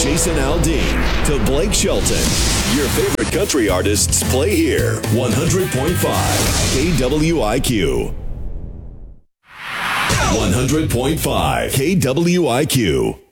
Jason Aldean to Blake Shelton. Your favorite country artists play here. 100.5 KWIQ. 100.5 KWIQ.